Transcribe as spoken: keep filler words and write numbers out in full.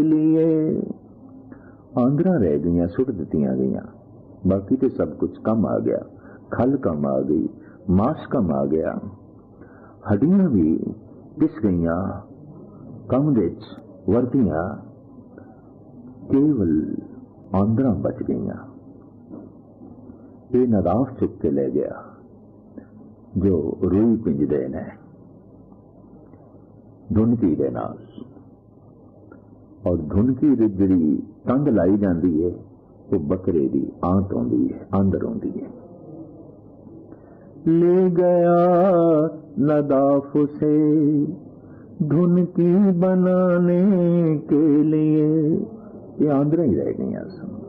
लिए आंदरा रह गई, सुट दित्तियां गईयां। बाकी तो सब कुछ कम आ गया। खल कम आ गई, मांस कम आ गया, हड्डियां भी पिस गईयां, कम विच वरतियां, केवल आंदरा बच गईयां। ये नदाफ चुक के ले गया जो रूई पिंजदे ने धुनकी दे नाल, और धुनकी दी जिहड़ी तंग लाई जाती है वो बकरे दी आंत आउंदी है, अंदर आउंदी है। ले गया नदाफ से धुनकी बनाने के लिए, ये आंदरा ही रह गई।